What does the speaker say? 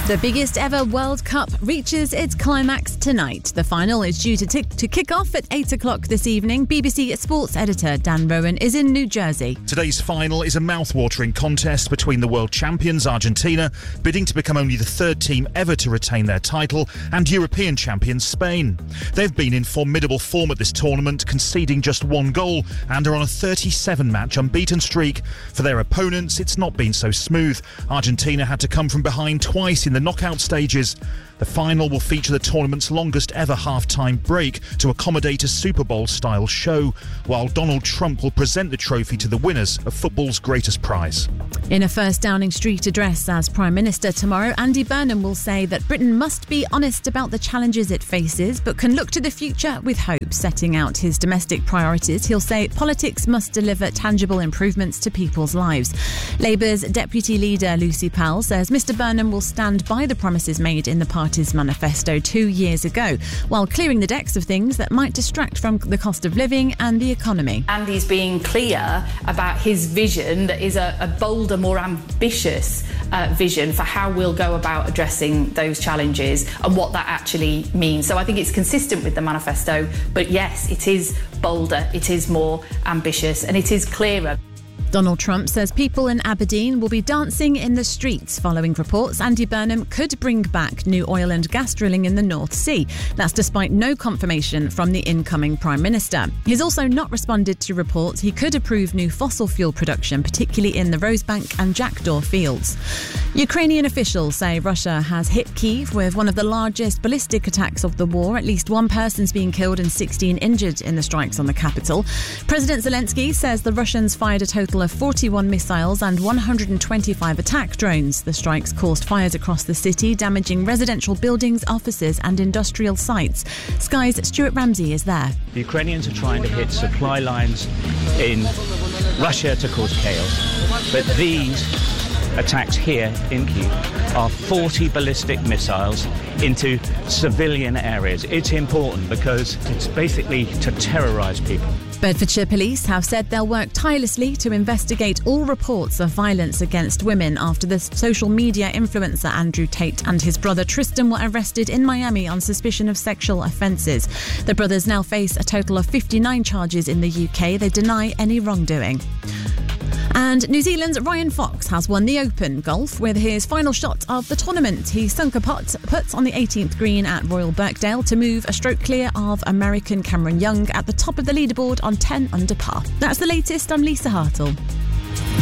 The biggest ever World Cup reaches its climax tonight. The final is due to kick off at 8 o'clock this evening. BBC Sports editor Dan Rowan is in New Jersey. Today's final is a mouth-watering contest between the world champions Argentina, bidding to become only the third team ever to retain their title, and European champions Spain. They've been in formidable form at this tournament, conceding just one goal, and are on a 37-match unbeaten streak. For their opponents, it's not been so smooth. Argentina had to come from behind twice in the knockout stages. The final will feature the tournament's longest ever half-time break to accommodate a Super Bowl-style show, while Donald Trump will present the trophy to the winners of football's greatest prize. In a first Downing Street address as Prime Minister tomorrow, Andy Burnham will say that Britain must be honest about the challenges it faces, but can look to the future with hope. Setting out his domestic priorities, he'll say politics must deliver tangible improvements to people's lives. Labour's Deputy Leader Lucy Powell says Mr Burnham will stand by the promises made in the party's manifesto 2 years ago, while clearing the decks of things that might distract from the cost of living and the economy. Andy's being clear about his vision that is a bolder, more ambitious vision for how we'll go about addressing those challenges and what that actually means. So I think it's consistent with the manifesto, but yes, it is bolder, it is more ambitious, and it is clearer. Donald Trump says people in Aberdeen will be dancing in the streets following reports Andy Burnham could bring back new oil and gas drilling in the North Sea. That's despite no confirmation from the incoming Prime Minister. He's also not responded to reports he could approve new fossil fuel production, particularly in the Rosebank and Jackdaw fields. Ukrainian officials say Russia has hit Kyiv with one of the largest ballistic attacks of the war. At least one person's been killed and 16 injured in the strikes on the capital. President Zelensky says the Russians fired a total of 41 missiles and 125 attack drones. The strikes caused fires across the city, damaging residential buildings, offices and industrial sites. Sky's Stuart Ramsey is there. The Ukrainians are trying to hit supply lines in Russia to cause chaos, but these attacks here in Kyiv are 40 ballistic missiles into civilian areas. It's important because it's basically to terrorise people. Bedfordshire Police have said they'll work tirelessly to investigate all reports of violence against women after the social media influencer Andrew Tate and his brother Tristan were arrested in Miami on suspicion of sexual offences. The brothers now face a total of 59 charges in the UK. They deny any wrongdoing. And New Zealand's Ryan Fox has won the Open golf with his final shot of the tournament. He sunk a putt on the 18th green at Royal Birkdale to move a stroke clear of American Cameron Young at the top of the leaderboard on 10 under par. That's the latest. I'm Lisa Hartle.